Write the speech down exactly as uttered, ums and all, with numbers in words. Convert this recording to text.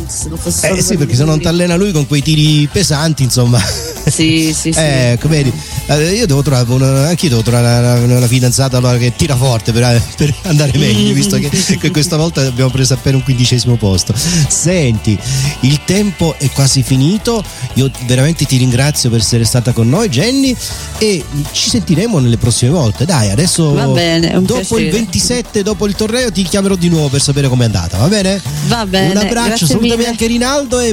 avanti se non fosse Eh sì, perché se non ti allena lui con quei tiri pesanti, insomma. Sì, sì, sì. Eh, ecco, vedi, io devo trovare una, anche io devo trovare una, una fidanzata allora che tira forte per, per andare meglio, visto che, che questa volta abbiamo preso appena un quindicesimo posto. Senti, il tempo è quasi finito, io veramente ti ringrazio per essere stata con noi, Jenny, e ci sentiremo nelle prossime volte. Dai, adesso va bene, è un dopo piacere. Il ventisette, dopo il torneo, ti chiamerò di nuovo per sapere com'è andata, va bene? Va bene. Un abbraccio, salutami anche Rinaldo e